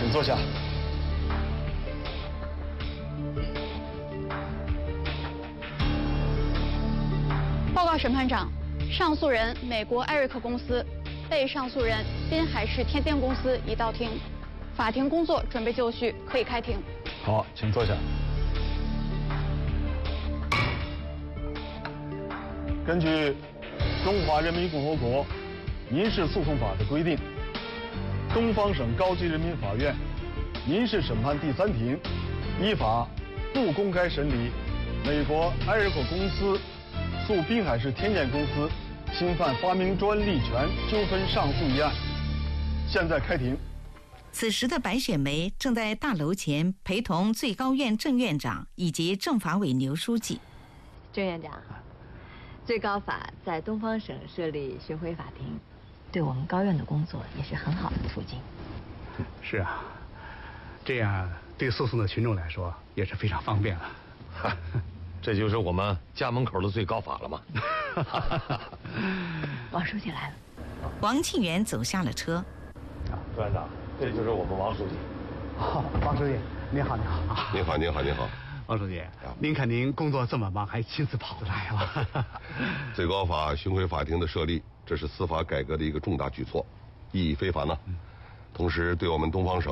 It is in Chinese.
请坐下。 报告审判长，上诉人美国艾瑞克公司，被上诉人滨海市天电公司已到庭，法庭工作准备就绪，可以开庭。 好，请坐下。根据《中华人民共和国民事诉讼法》的规定，东方省高级人民法院民事审判第3庭依法不公开审理美国艾瑞克公司诉滨海市天电公司侵犯发明专利权纠纷上诉一案，现在开庭。 此时的白雪梅正在大楼前陪同最高院正院长以及政法委牛书记。 郑院长，最高法在东方省设立巡回法庭，对我们高院的工作也是很好的途径。 是啊，这样对诉讼的群众来说也是非常方便了。 这就是我们家门口的最高法了吗？ 王书记来了。 王庆元走下了车。 朱院长，这就是我们王书记。 王书记，您好，您好。 您好，您好，您好。 王书记，您看您工作这么忙，还亲自跑过来了。 最高法巡回法庭的设立，这是司法改革的一个重大举措，意义非凡呢。同时，对我们东方省